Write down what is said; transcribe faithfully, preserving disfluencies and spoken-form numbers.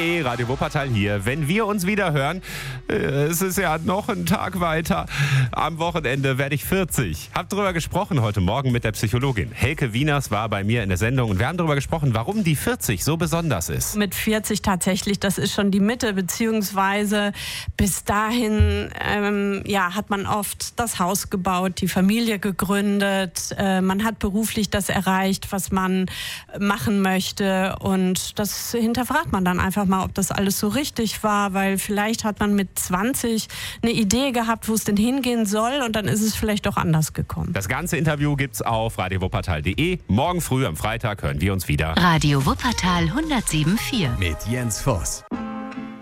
Hi, Radio Wuppertal hier. Wenn wir uns wieder hören, äh, es ist ja noch ein Tag weiter. Am Wochenende werde ich vierzig. Hab drüber gesprochen heute Morgen mit der Psychologin. Helke Wieners war bei mir in der Sendung und wir haben darüber gesprochen, warum die vierzig so besonders ist. Mit vierzig tatsächlich, das ist schon die Mitte, beziehungsweise bis dahin ähm, ja, hat man oft das Haus gebaut, die Familie gegründet, äh, man hat beruflich das erreicht, was man machen möchte, und das hinterfragt man dann einfach mal, ob das alles so richtig war, weil vielleicht hat man mit zwanzig eine Idee gehabt, wo es denn hingehen soll, und dann ist es vielleicht doch anders gekommen. Das ganze Interview gibt's auf radio wuppertal punkt de. Morgen früh am Freitag hören wir uns wieder. Radio Wuppertal hundertsieben Komma vier mit Jens Voss.